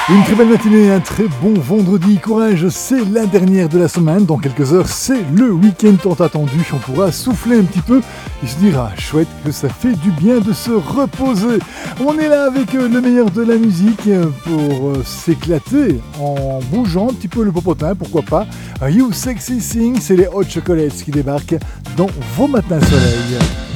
Une très belle matinée, un très bon vendredi. Courage, c'est la dernière de la semaine. Dans quelques heures, c'est le week-end tant attendu. On pourra souffler un petit peu et se dire, ah, chouette, que ça fait du bien de se reposer. On est là avec le meilleur de la musique pour s'éclater en bougeant un petit peu le popotin, pourquoi pas. You Sexy Thing, c'est les Hot Chocolates qui débarquent dans vos matins soleil.